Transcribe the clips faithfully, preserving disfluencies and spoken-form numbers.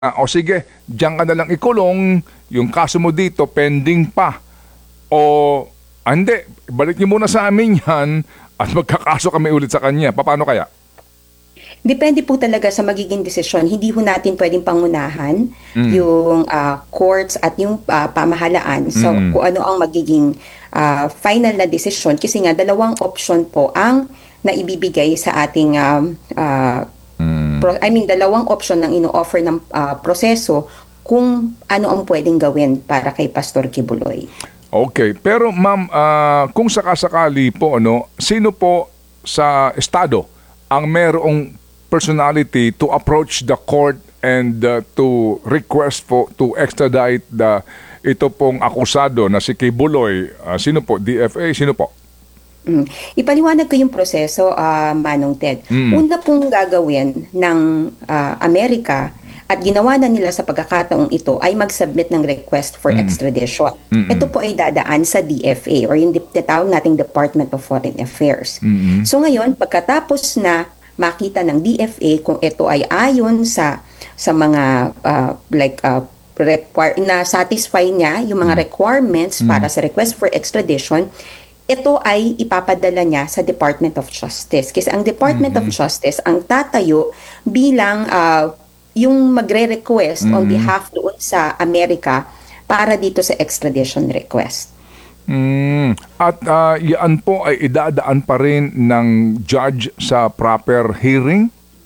Ah, o sige, diyan ka na lang ikulong, yung kaso mo dito pending pa. O ah, hindi, balik niyo muna sa amin yan at magkakaso kami ulit sa kanya. Paano kaya? Depende po talaga sa magiging desisyon. Hindi ho natin pwedeng pangunahan Mm. yung ah, courts at yung ah, pamahalaan sa Mm. kung ano ang magiging ah, final na desisyon. Kasi nga, dalawang option po ang naibibigay sa ating um, ah, Mm. pro- I mean, dalawang option ng ino-offer ng ah, proseso kung ano ang pwedeng gawin para kay Pastor Kibuloy. Okay, pero ma'am, ah, kung sakasakali po, ano, sino po sa estado ang merong personality to approach the court and uh, to request for to extradite the ito pong akusado na si Kibuloy? Ah, sino po? D F A? Sino po? Mm. Ipaliwanag ko yung proseso, ah, Manong Ted. Mm. Una pong gagawin ng ah, Amerika at ginawa na nila sa pagkakataong ito ay mag-submit ng request for extradition. Mm-mm. Ito po ay dadaan sa D F A or yung dip- tinatawag nating Department of Foreign Affairs. Mm-mm. So ngayon, pagkatapos na makita ng D F A kung ito ay ayon sa sa mga ah, like ah, require na satisfy niya yung mga requirements para sa request for extradition, ito ay ipapadala niya sa Department of Justice. Kasi ang Department of Justice ang tatayo bilang ah, yung magre-request on behalf doon sa Amerika para dito sa extradition request. Mm. At ah, yan po ay idadaan pa rin ng judge sa proper hearing?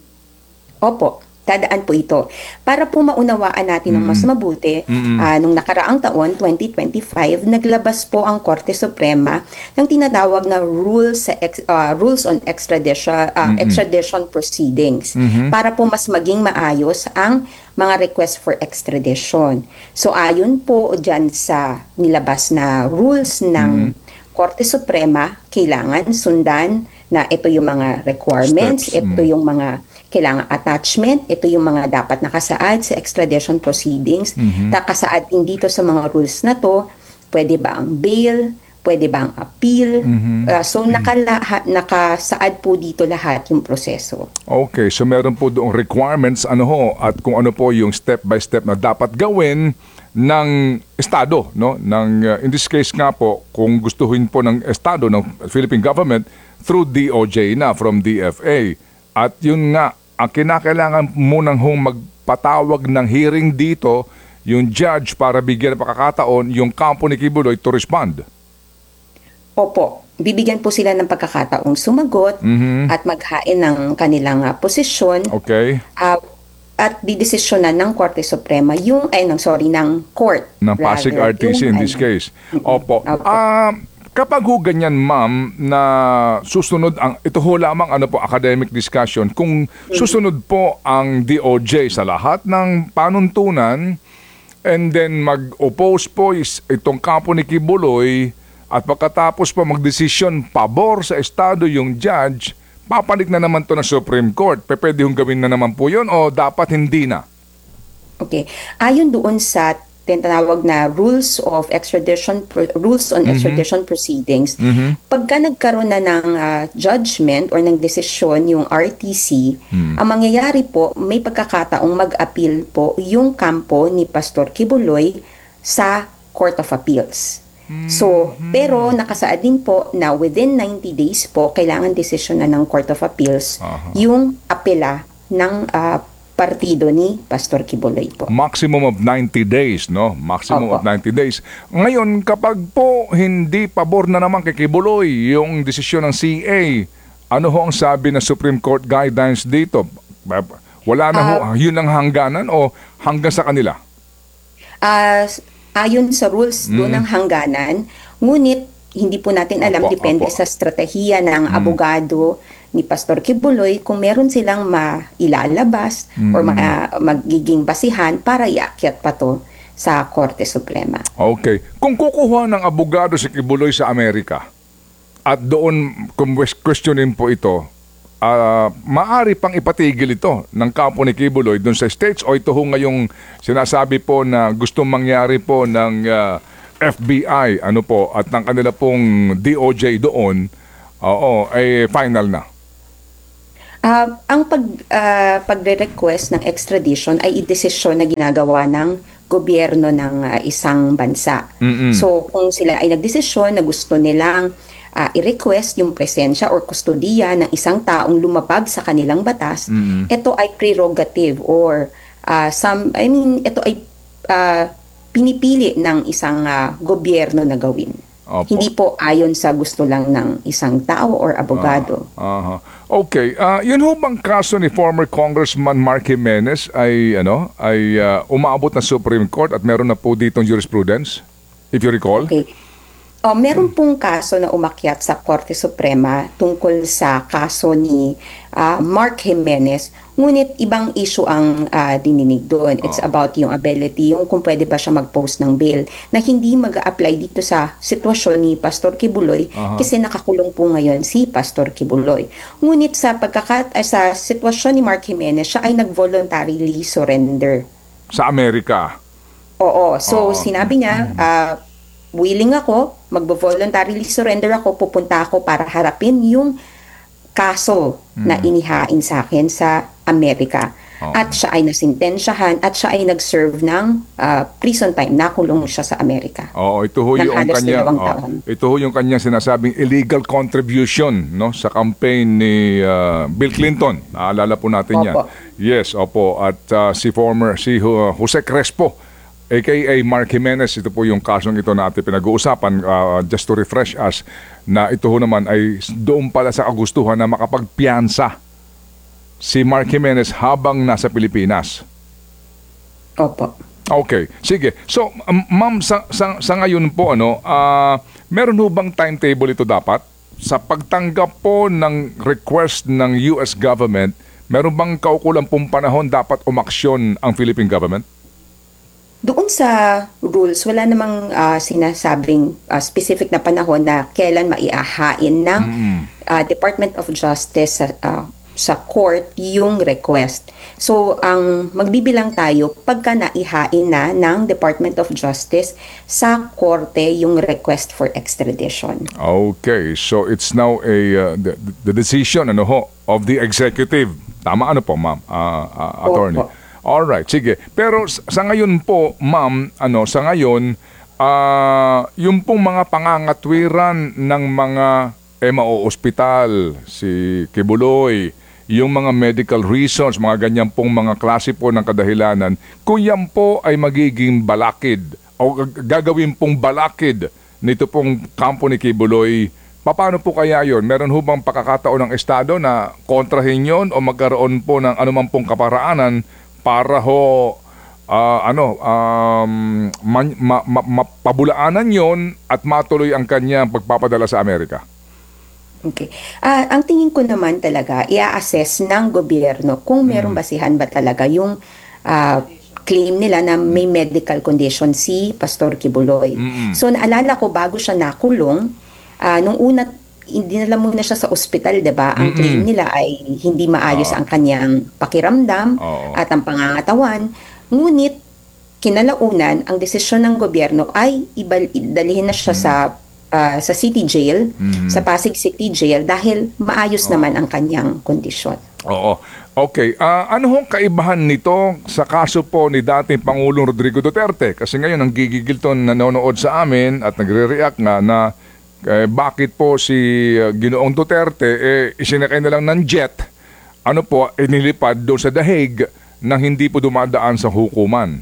Opo, dadaan po ito. Para po maunawaan natin ng mas mabuti, ah, nung nakaraang taon, twenty twenty-five, naglabas po ang Korte Suprema ng tinatawag na rules sa ex- ah, rules on extradition ah, extradition proceedings para po mas maging maayos ang mga request for extradition. So ayon po dyan sa nilabas na rules ng Korte Suprema, kailangan sundan na ito yung mga requirements, Steps, ito yung mga kailangan attachment, ito yung mga dapat nakasaad sa extradition proceedings. Nakasaad din dito sa mga rules na to, pwede ba ang bail, pwede ba ang appeal. Uh, so nakala- nakasaad po dito lahat yung proseso. Okay, so meron po doong requirements ano ho at kung ano po yung step by step na dapat gawin ng estado, no? Ng uh, in this case nga po kung gustuhin po ng estado ng Philippine government through D O J na from D F A. At yun nga, ang kinakailangan munang hong magpatawag ng hearing dito yung judge para bigyan ng pagkakataon yung kampo ni Kibuloy to respond. Opo, bibigyan po sila ng pagkakataong sumagot at maghain ng kanilang uh, posisyon. Okay? Ah, at didesisyonan ng Korte Suprema yung, ay, no, sorry, ng court. Ng Pasig rather, R T C in yung, this ano, case. Opo. Opo. Ah, kapag ho ganyan, ma'am, na susunod ang ito ho lamang ano po academic discussion, kung susunod po ang D O J sa lahat ng panuntunan and then mag-oppose po is itong kampo ni Kibuloy at pagkatapos po magdesisyon pabor sa estado yung judge, papanik na naman to ng Supreme Court. Pwede yung gawin na naman po yun o dapat hindi na? Okay. Ayon doon sa tinatawag na rules of extradition pro- rules on extradition proceedings, pagka nagkaroon na ng ah, judgment or ng desisyon yung R T C, ang mangyayari po may pagkakataong mag-appeal po yung kampo ni Pastor Kibuloy sa Court of Appeals. So, pero nakasaad din po na within ninety days po kailangan desisyon na ng Court of Appeals Aha. yung apela ng ah, partido ni Pastor Kibuloy po. Maximum of ninety days, no? Maximum Opo. of ninety days. Ngayon, kapag po hindi pabor na naman kay Kibuloy yung desisyon ng C A, ano ho ang sabi ng Supreme Court guidelines dito? Wala na ho, yun ang hangganan o hanggang sa kanila? Ah, ayon sa rules doon ng hangganan, ngunit hindi po natin alam, Opo, depende opo. sa strategiya ng abogado ni Pastor Kibuloy kung meron silang mailalabas or ma- magiging basihan para iakyat pa to sa Korte Suprema. Okay. Kung kukuha ng abogado si Kibuloy sa Amerika at doon kung questionin po ito, ah, maari pang ipatigil ito ng kampo ni Kibuloy doon sa States o ito ho ngayong sinasabi po na gustong mangyari po ng ah, F B I ano po at ng kanila pong D O J doon, oo, ay final na. Ah, ang pag ah, pagre-request ng extradition ay idesisyon na ginagawa ng gobyerno ng ah, isang bansa. Mm-mm. So kung sila ay nagdesisyon na gusto nilang ah, i-request yung presensya or kustodiya ng isang taong lumabag sa kanilang batas, Mm-mm. ito ay prerogative or ah, some I mean ito ay ah, pinipili ng isang ah, gobyerno na gawin. Opo. Hindi po ayon sa gusto lang ng isang tao or abogado. Aha. Okay, ah, yun ho bang kaso ni former Congressman Mark Jimenez ay ano, ay ah, umaabot na Supreme Court at meron na po ditong jurisprudence? If you recall? Okay. Oh, meron pong kaso na umakyat sa Korte Suprema tungkol sa kaso ni ah, Mark Jimenez. Ngunit ibang issue ang ah, dininig doon. It's about yung ability, yung kung pwede ba siya mag-post ng bail na hindi mag-a-apply dito sa sitwasyon ni Pastor Kibuloy Aha. kasi nakakulong po ngayon si Pastor Kibuloy. Ngunit sa pagkakat ah, sa sitwasyon ni Mark Jimenez, siya ay nag-voluntarily surrender. Sa Amerika. Oo. So, Oo. sinabi niya, ah, willing ako, magbo-voluntarily surrender ako, pupunta ako para harapin yung kaso na inihain sa akin sa Amerika. Oo. At siya ay nasintensyahan at siya ay nag-serve ng ah, prison time. Nakulong siya sa Amerika. Oo, ito ho Ng yung halos kanya, dalawang oh, taon. ito ho yung kanya sinasabing illegal contribution, no, sa campaign ni ah, Bill Clinton. Naalala po natin yan. Opo. Yes, opo. At ah, si former si uh, Jose Crespo, aka Mark Jimenez, ito po yung kasong ito na ating pinag-uusapan, ah, just to refresh us, na ito ho naman ay doon pala sa kagustuhan na makapagpiyansa si Mark Jimenez habang nasa Pilipinas. Opo. Okay, sige. So, um, ma'am, sa, sa, sa ngayon po, ano, ah, meron ho bang timetable ito dapat? Sa pagtanggap po ng request ng U S government, meron bang kaukulang pong panahon dapat umaksyon ang Philippine government? Doon sa rules, wala namang ah, sinasabing ah, specific na panahon na kailan maiahain ng ah, Department of Justice sa, ah, sa court yung request. So, ang magbibilang tayo pagka naihain na ng Department of Justice sa korte yung request for extradition. Okay, so it's now a uh, the, the decision ano ho of the executive. Tama ano po, ma'am? Ah, ah, attorney. Opo. All right, sige. Pero s- sa ngayon po, ma'am, ano, sa ngayon, ah, yung pong mga pangangatwiran ng mga M O ospital, si Kibuloy, yung mga medical reasons, mga ganyan pong mga klase po ng kadahilanan, kung yan po ay magiging balakid o gag- gagawin pong balakid nito pong kampo ni Kibuloy, paano po kaya yon? Meron ho bang pakakataon ng Estado na kontrahin yon o magkaroon po ng anuman pong kaparaanan para ho ah, ano um, man, ma, ma, mapabulaanan yon at matuloy ang kanyang pagpapadala sa Amerika? Okay. Ah, ang tingin ko naman talaga, i-assess ng gobyerno kung merong basihan ba talaga yung ah, claim nila na may medical condition si Pastor Kibuloy. So naalala ko bago siya nakulong, ah, nung una dinala muna siya sa ospital, 'di ba? Ang claim nila ay hindi maayos ang kanyang pakiramdam Oo. at ang pangangatawan. Ngunit kinalaunan, ang desisyon ng gobyerno ay ibal dalhin na siya sa ah, sa city jail, sa Pasig City Jail dahil maayos naman ang kanyang kondisyon. Oo. Okay. Ah, ano hong kaibahan nito sa kaso po ni dating Pangulong Rodrigo Duterte? Kasi ngayon ang gigigil to nanonood sa amin at nagre-react nga na eh, bakit po si uh, Ginoong Duterte eh, isinakay na lang ng jet, ano po, inilipad doon sa Dahig nang hindi po dumadaan sa hukuman.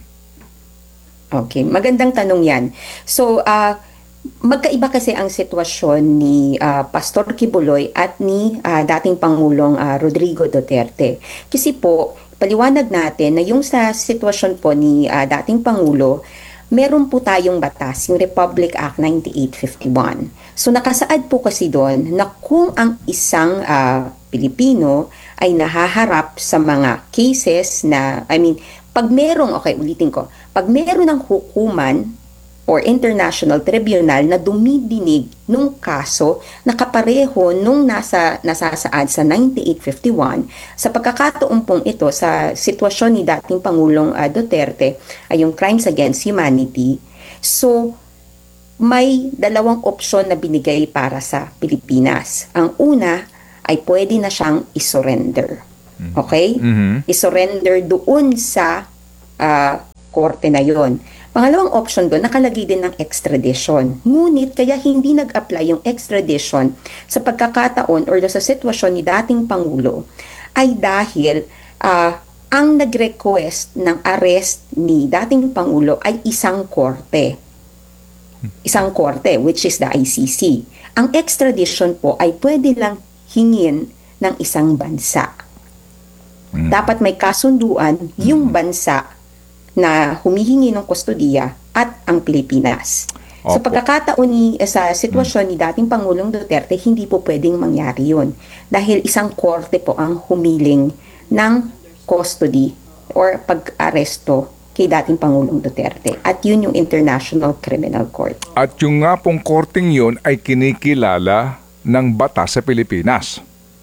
Okay, magandang tanong 'yan. So, ah magkaiba kasi ang sitwasyon ni ah, Pastor Kibuloy at ni ah, dating Pangulong ah, Rodrigo Duterte. Kasi po, paliwanag natin na yung sa sitwasyon po ni ah, dating Pangulo, meron po tayong batas, yung Republic Act ninety-eight fifty-one. So nakasaad po kasi doon na kung ang isang ah, Pilipino ay nahaharap sa mga cases na, I mean, pag merong, okay, ulitin ko, pag meron ng hukuman or international tribunal na dumidinig nung kaso na kapareho nung nasa nasasaad sa ninety-eight fifty-one, sa pagkakataon pong ito sa sitwasyon ni dating Pangulong ah, Duterte ay yung crimes against humanity. So may dalawang opsyon na binigay para sa Pilipinas. Ang una ay pwede na siyang isurrender. Okay? Mhm. Isurrender doon sa ah, korte na yon. Pangalawang option doon, nakalagay din ng extradition. Ngunit kaya hindi nag-apply yung extradition sa pagkakataon or sa sitwasyon ni dating Pangulo ay dahil ah, ang nag-request ng arrest ni dating Pangulo ay isang korte. Isang korte, which is the I C C. Ang extradition po ay pwede lang hingin ng isang bansa. Dapat may kasunduan yung bansa na humihingi ng kustodiya at ang Pilipinas. Sa Opo. pagkakataon ni eh, sa sitwasyon ni dating Pangulong Duterte, hindi po pwedeng mangyari yun. Dahil isang korte po ang humiling ng custody or pag-aresto kay dating Pangulong Duterte. At yun yung International Criminal Court. At yung nga pong korting yun ay kinikilala ng batas sa Pilipinas.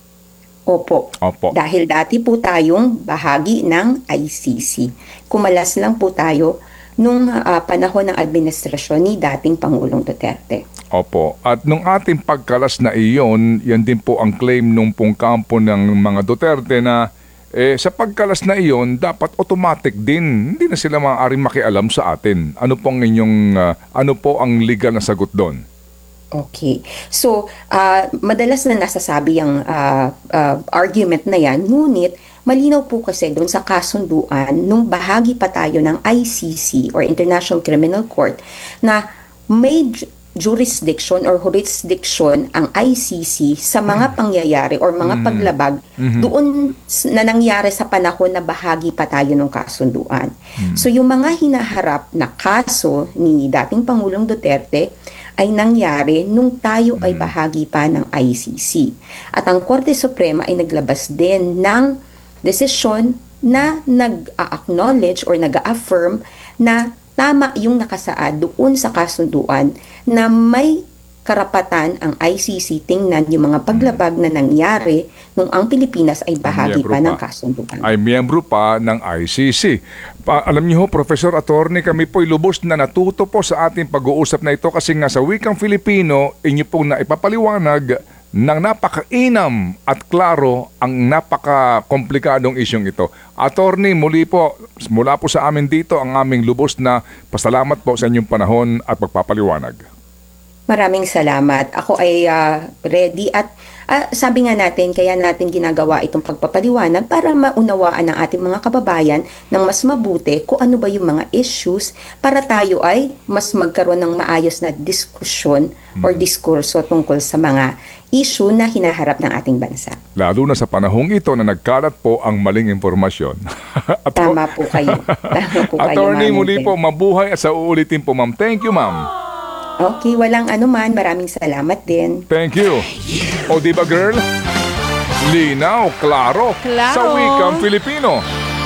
Opo. Opo. Dahil dati po tayong bahagi ng I C C. Kumalas lang po tayo nung ah, panahon ng administrasyon ni dating Pangulong Duterte. Opo. At nung ating pagkalas na iyon, yan din po ang claim nung pong kampo ng mga Duterte na eh, sa pagkalas na iyon, dapat automatic din. Hindi na sila maaaring makialam sa atin. Ano po ang inyong, ah, ano po ang legal na sagot doon? Okay. So, ah, madalas na nasasabi ang ah, ah, argument na yan, ngunit malinaw po kasi doon sa kasunduan nung bahagi pa tayo ng I C C or International Criminal Court na may ju- jurisdiction or jurisdiction ang I C C sa mga pangyayari or mga paglabag doon s- na nangyari sa panahon na bahagi pa tayo ng kasunduan. So, yung mga hinaharap na kaso ni dating Pangulong Duterte ay nangyari nung tayo ay bahagi pa ng I C C. At ang Korte Suprema ay naglabas din ng desisyon na nag-acknowledge or nag-affirm na tama yung nakasaad doon sa kasunduan na may karapatan ang I C C tingnan yung mga paglabag na nangyari nung ang Pilipinas ay bahagi Miyembro pa ng pa. kasunduan. Ay miyembro pa ng I C C. Pa, alam niyo ho, Professor Attorney, kami po'y lubos na natuto po sa ating pag-uusap na ito kasi nga sa wikang Filipino, inyo pong naipapaliwanag ng napakainam at klaro ang napaka-komplikadong isyong ito. Attorney, muli po, mula po sa amin dito, ang aming lubos na pasalamat po sa inyong panahon at pagpapaliwanag. Maraming salamat. Ako ay ah, ready at ah, sabi nga natin, kaya natin ginagawa itong pagpapaliwanag para maunawaan ng ating mga kababayan ng mas mabuti kung ano ba yung mga issues para tayo ay mas magkaroon ng maayos na diskusyon or diskurso tungkol sa mga issue na hinaharap ng ating bansa. Lalo na sa panahong ito na nagkalat po ang maling impormasyon. At Tama po kayo. Tama po kayo. Attorney, Ma'am muli Ethel. po, mabuhay at sa uulitin po, ma'am. Thank you, ma'am. Okay, walang anuman. Maraming salamat din. Thank you. O di ba, girl? Linaw, klaro, Klaro. sa wikang Filipino.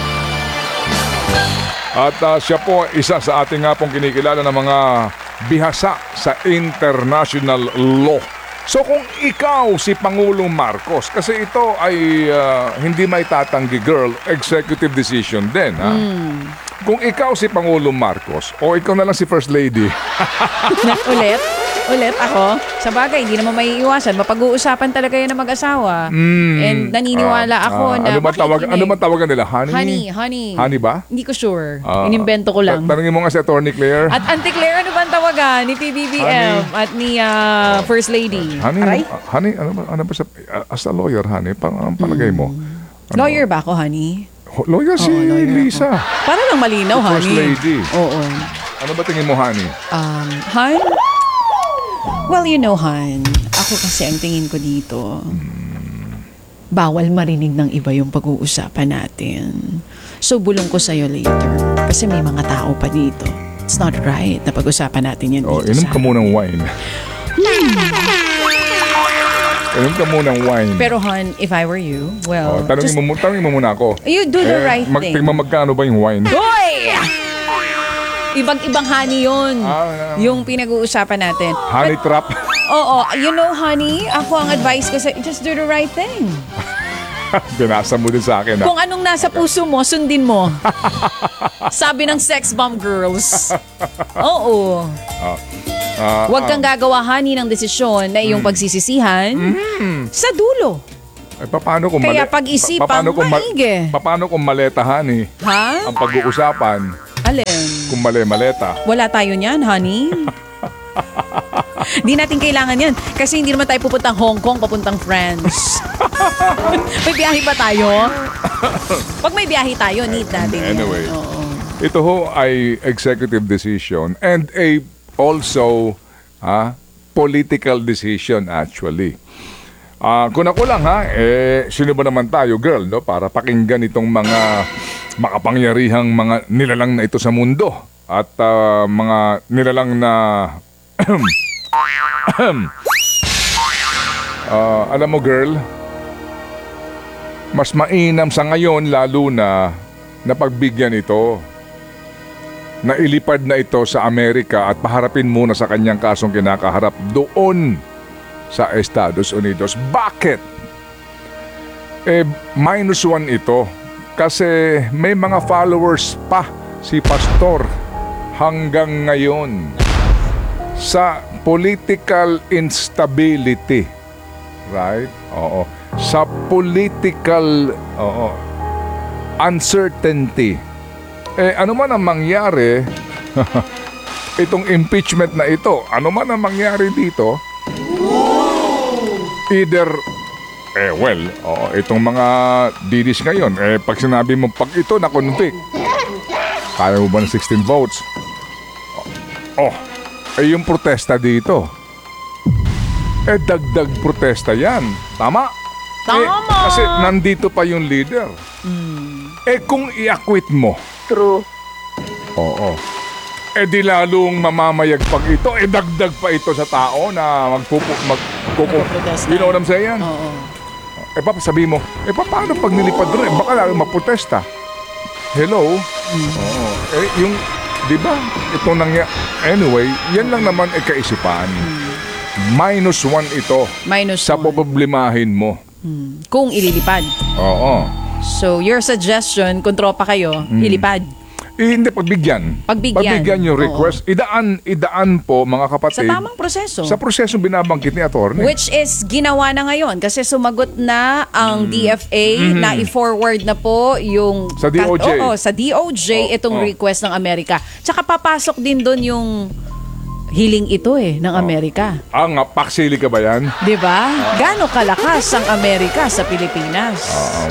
At ah, siya po isa sa ating nga pong kinikilala ng mga bihasa sa international law. So kung ikaw si Pangulong Marcos, kasi ito ay ah, hindi may tatanggi, girl, executive decision din. Ha? Kung ikaw si Pangulong Marcos o ikaw na lang si First Lady, Ulit? Ulit ako? Sa bagay, hindi naman may iwasan. Mapag-uusapan talaga yan ng mag-asawa. And naniniwala ah, ako ah, na ano ba tawag, makikinig. ano ba tawagan nila? Honey? Honey, honey. Honey ba? Hindi ko sure. Ah, Inimbento ko lang. ta- Tanungin mo nga si Attorney Claire. At Auntie Claire, ano ba ang tawagan ni P B B M Honey. at ni ah, First Lady? Honey, Aray. ah, honey, ano ba, ano ba sa, ah, as a lawyer, honey, pang, ang palagay mo? Ano? Lawyer ba ako, honey? Ho- Lawyer si Oo, lawyer ako. Lisa. Para lang malinaw, Si First honey. Lady. Oo. Ano ba tingin mo, honey? Um, Han? Well, you know, Han, ako kasi ang tingin ko dito, bawal marinig ng iba yung pag-uusapan natin. So, bulong ko sa'yo later. Kasi may mga tao pa dito. It's not right na pag-usapan natin yan Oh, dito inom sa ka munang wine. Inom ka munang wine. Pero Han, if I were you, Oh, well, tanungin, just, mo, mu- tanungin mo muna ako. you do the Eh, right mag- thing. tingnan magkano ba yung wine? Hoy! Ibang-ibang honey yun. Ah, yung pinag-uusapan natin. Honey trap. Oo, you know, honey, ako ang advice ko sa, just do the right thing. Binasa mo din sa akin. Ha? Kung anong nasa puso mo, sundin mo. Sabi ng sex bomb girls. Oo. Ah, Huwag kang gagawa, honey, ng desisyon na iyong pagsisisihan sa dulo. Eh, paano kung Kaya mali- pag-isipang pa- paano kung ma- maigi. paano kung maletahan eh? Ha? Ang pag-uusapan Alin? kung mali-maleta. Wala tayo niyan, honey. Di natin kailangan yan. Kasi hindi naman tayo pupuntang Hong Kong, papuntang France. May biyahe ba tayo? Pag may biyahe tayo, need natin yan. Anyway. Oo. Ito ho ay executive decision and a also ah, political decision actually. Ah, kung ako lang ha, eh, sino ba naman tayo, girl, no? Para pakinggan itong mga makapangyarihang mga nilalang na ito sa mundo. At ah, mga nilalang na... Ah, alam mo, girl, mas mainam sa ngayon lalo na napagbigyan ito. Nailipad na ito sa Amerika at paharapin muna sa kanyang kasong kinakaharap doon sa Estados Unidos. Bakit? Eh, minus one ito. Kasi may mga followers pa si Pastor hanggang ngayon sa political instability. Right? Oo. Sa political oo, uncertainty. Eh, ano man ang mangyari, itong impeachment na ito, ano man ang mangyari dito, either, eh well, oo, itong mga didis ngayon, eh pag sinabi mo, pag ito na-convict, kaya mo ba ng sixteen votes? Oh, eh yung protesta dito, eh dagdag protesta yan. Tama? Tama. Eh, kasi nandito pa yung leader. Eh kung i-acquit mo, True. oo. Eh di lalong mamamayag pag ito, eh dagdag pa ito sa tao na magpupu, magpupu. Magpoprotesta. You know what I'm saying? Oo. Eh papasabi mo, eh paano pag nilipad rin? Eh, baka lalong maprotesta. Hello? Oo. Eh yung, di ba? Ito nangya. Anyway, yan lang naman eh kaisipan. Minus one ito Minus sa one. poproblemahin mo. Kung ililipad. Oo. So, your suggestion, kung tropa kayo, ilipad. Eh, hindi, pagbigyan. Pagbigyan. Pagbigyan yung request. Idaan, idaan po, mga Sa kapatid. tamang proseso. Sa prosesong binabanggit ni attorney. Which is ginawa na ngayon kasi sumagot na ang D F A na i-forward na po yung Sa D O J. Oo, sa D O J Oh, itong oh. request ng Amerika. Tsaka papasok din doon yung hiling ito eh ng Amerika. Ah, nga, paksili ka ba yan? 'Di ba? Gaano kalakas ang Amerika sa Pilipinas?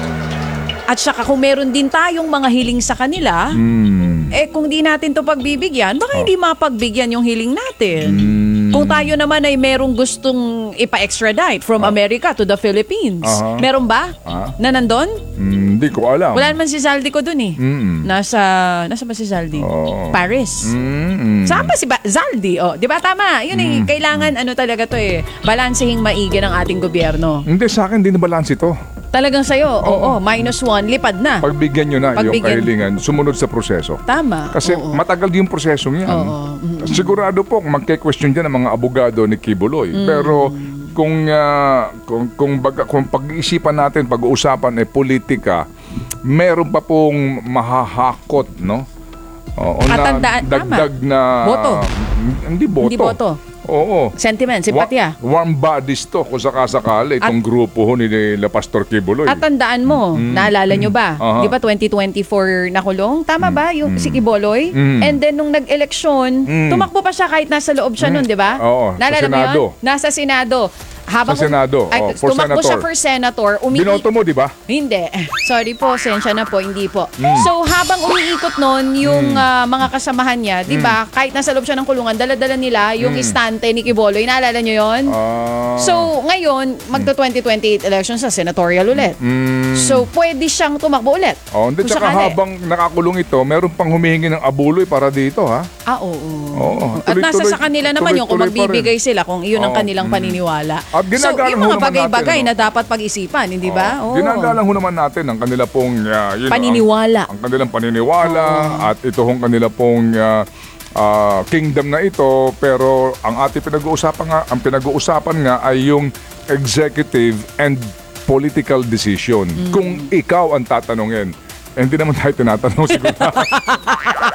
At saka kung meron din tayong mga hiling sa kanila, eh kung di natin to pagbibigyan, baka hindi mapagbigyan yung hiling natin. Kung tayo naman ay merong gustong ipa-extradite from America to the Philippines. Aha. Meron ba? Ah. Na nandun? Hmm, Hindi ko alam. Wala naman si Zaldi ko dun eh. Mm. Nasa, nasa ba si Zaldi? Oo. Paris. Mm. Saan ba si ba- Zaldi? Oh, 'di ba tama? 'Yun eh, kailangan ano talaga 'to eh, balansehing maigi ng ating gobyerno. Hindi, sa akin, hindi na balance ito. Talagang sa'yo, oo, minus one, lipad na. Pagbigyan nyo na yung Pagbigyan. kahilingan, sumunod sa proseso. Tama. Kasi oo. matagal yung prosesong yan. Oo, Sigurado po, magke-question dyan ang mga abogado ni Kibuloy. Mm. Pero kung, ah, kung, kung, baga, kung pag-iisipan natin, pag-uusapan ay politika, meron pa pong mahahakot, no? Oo, At tandaan, dagdag tama. na... Boto. Hindi boto. Hindi boto. Oo. Sentiment, simpatya. Wa- warm bodies to kung sakasakali itong grupo ho ni ni Pastor Kibuloy. At tandaan mo, naalala nyo ba? Aha. Di ba twenty twenty-four nakulong? Tama ba? Yung si Kiboloy? Mm. And then nung nag-eleksyon, Mm. tumakbo pa siya kahit nasa loob siya nun, di ba? Oo, sa Naalala mo Senado. yun? Nasa Senado. Habang Sa Senado, ay, oo, for tumakbo senator. siya for senator. Umi- Binoto mo, di ba? Hindi. Sorry po, sensya na po, hindi po. Mm. So, habang umiikot nun, yung ah, mga kasamahan niya, di ba, kahit nasa loob siya ng kulungan, dala-dala nila yung istante ni Kiboloy. Naalala nyo yon? Mm. Ah. So, ngayon, magto twenty twenty-eight election sa senatorial ulit. Mm. So, pwede siyang tumakbo ulit. Oh, hindi, Kung tsaka sakali. habang nakakulong ito, meron pang humihingi ng abuloy para dito, ha? Ah, oo. Oo. At nasa Tuloy-tuloy- sa kanila naman yung kung tuloy-tuloy pa rin. magbibigay sila, kung iyon ang Oo. kanilang paniniwala. At So, ginagalang yung ho mga naman bagay-bagay natin, na no? dapat pag-isipan, hindi ba? Oo. Ginagalang ho naman natin ang kanila pong... ah, yun, Paniniwala. Ang, ang kanilang paniniwala at ito hong kanila pong ah, ah, kingdom na ito. Pero ang ating pinag-uusapan nga, ang pinag-uusapan nga ay yung executive and political decision. Kung ikaw ang tatanungin, eh, hindi naman tayo tinatanong siguro.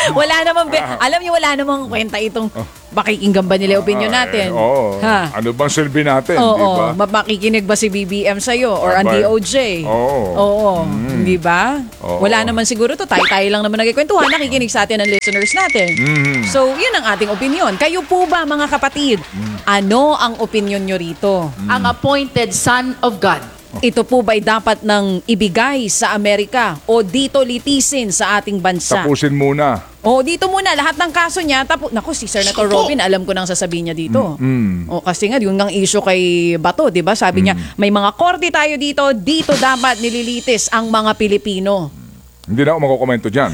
Wala namang, be- alam niyo, wala namang kwenta itong makikinggan ba nila yung opinion natin? Ah, eh, Oo. Ha? Ano bang silbi natin, Oo, di ba? ma- makikinig ba si B B M sa'yo or ang Aba. D O J? Oo. Oo, di ba? Oo. Wala naman siguro to, tayo-tayo lang naman nagkikwentuhan, nakikinig sa atin ang listeners natin. Mhm. So, yun ang ating opinion. Kayo po ba, mga kapatid, ano ang opinion nyo rito? Ang appointed son of God. Ito po ba'y dapat nang ibigay sa Amerika o dito litisin sa ating bansa? Tapusin muna. O dito muna, lahat ng kaso niya. Tapo, naku, si Senator Robin, alam ko nang sasabihin niya dito. Mm. O kasi nga, yung ng issue kay Bato, di ba? Sabi niya, may mga korte tayo dito, dito dapat nililitis ang mga Pilipino. Hindi na ako makukomento dyan.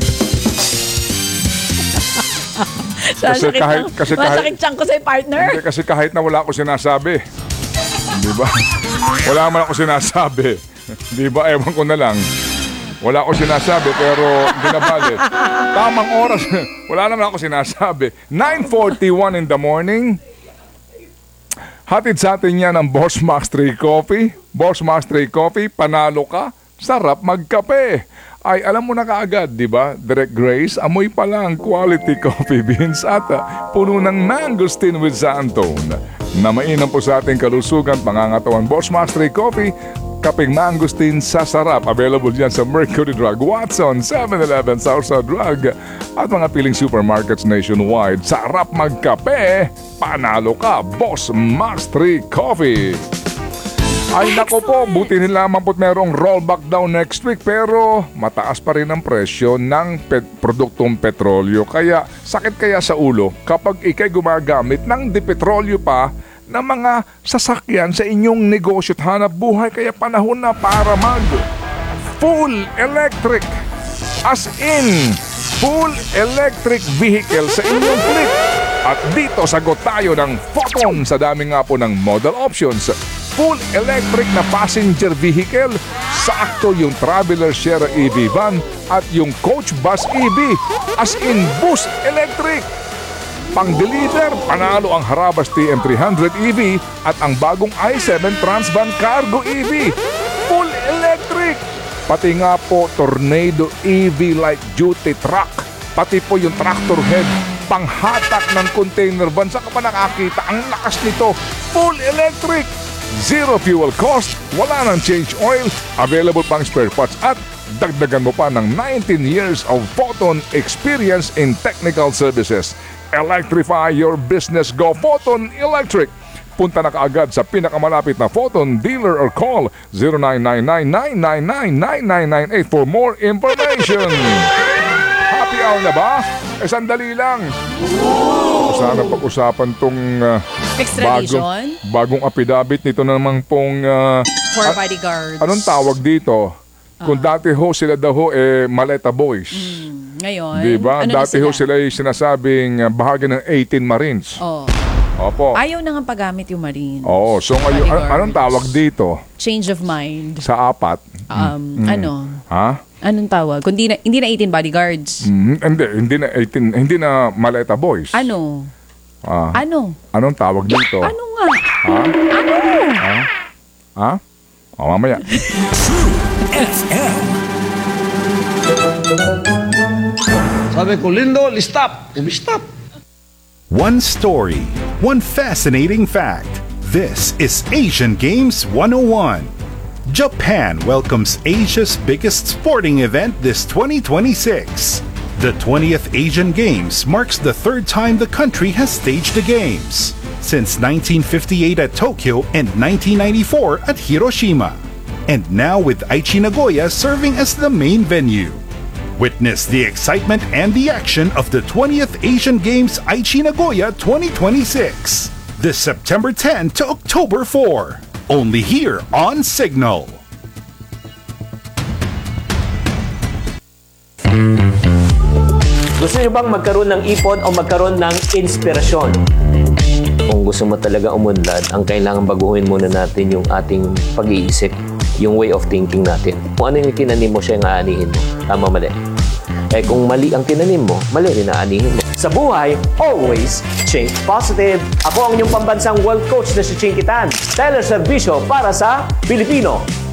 Kasi Masakit kahit- ang- kasi kahit- masakit siyang ko sa partner. Hindi, kasi kahit na wala ako sinasabi. Di ba? Wala man ako sinasabi. Di ba? Ewan ko na lang. Wala ako sinasabi pero hindi na balik. Tamang oras. Wala naman ako sinasabi. nine forty-one in the morning. Hatid sa atin yan ang Boss Max three Coffee. Boss Max three Coffee, panalo ka. Sarap magkape. Ay, alam mo na kaagad, di ba? Direct Grace, amoy pa lang quality coffee beans at uh, puno ng mangosteen with xantone. Na mainam po sa ating kalusugan, pangangatawan. Boss Max three Coffee, kapeng mangosteen sa sarap. Available dyan sa Mercury Drug, Watson, seven eleven, Southside Drug at mga piling supermarkets nationwide. Sarap magkape, panalo ka. Boss Max three Coffee. Ay nako po, buti nila lamang po't merong rollback daw next week pero mataas pa rin ang presyo ng pet- produktong petrolyo. Kaya sakit kaya sa ulo kapag ikay gumagamit ng dipetrolyo pa ng mga sasakyan sa inyong negosyo at hanap buhay. Kaya panahon na para mag full electric. As in, full electric vehicle sa inyong fleet. At dito sagot tayo ng Photon sa dami nga po ng model options. Full electric na passenger vehicle, sakto yung Traveler Sierra E V van at yung Coach Bus E V, as in bus electric. Pang-deliver, panalo ang Harabas T M three hundred E V at ang bagong i seven Transvan Cargo E V. Full electric! Pati nga po Tornado E V light duty truck. Pati po yung tractor head, panghatak ng container van. Saan ka pa nakakita? Ang lakas nito. Full electric! Zero fuel cost, wala nang change oil, available pang spare parts at dagdagan mo pa ng nineteen years of Photon experience in technical services. Electrify your business. Go Photon Electric. Punta na kaagad sa pinakamalapit na Photon dealer or call zero nine nine nine nine nine nine nine nine nine eight for more information. Happy hour na ba? Eh, sandali lang. Sana pag-usapan tong uh, Extradition? bagong, bagong affidavit nito na naman pong... Uh, For a- bodyguards. anong tawag dito? Kung dati ho sila daw ho, eh, Maleta Boys. Hmm, ngayon, Di ba? ano na Dati ho sila ay sinasabing uh, bahagi ng eighteen Marines. Oh. Opo. Ayaw na nga paggamit yung Marines. Oo. So ngayon, an- Bodyguards. anong tawag dito? Change of mind. Sa apat? Um, Ano? Ha? Anong tawag? Kundi na, hindi na eighteen bodyguards. Mm, hindi, hindi na eighteen, hindi na Maleta Boys. Ano? Ah, Ano? anong tawag dito? Ano nga? Ha? Ano? Ha? Ha? O, mamaya. Sabi ko, Lindo, stop. Umi-stop. One story, one fascinating fact. This is Asian Games one oh one. Japan welcomes Asia's biggest sporting event this twenty twenty-six. The twentieth Asian Games marks the third time the country has staged the Games, since nineteen fifty-eight at Tokyo and nineteen ninety-four at Hiroshima, and now with Aichi Nagoya serving as the main venue. Witness the excitement and the action of the twentieth Asian Games Aichi Nagoya twenty twenty-six, this September tenth to October fourth, only here on Signal. Gusto niyo bang magkaroon ng ipon o magkaroon ng inspirasyon? Kung gusto mo talaga umunlad, ang kailangan baguhin muna natin yung ating pag-iisip, yung way of thinking natin. Kung ano yung tinanim mo, siya yung aanihin mo. Tama, mali. Eh kung mali ang tinanim mo, mali rin aanihin mo. Sa buhay, always think positive. Ako ang inyong pambansang world coach na si Chinky Tan. Teller Servicio para sa Pilipino.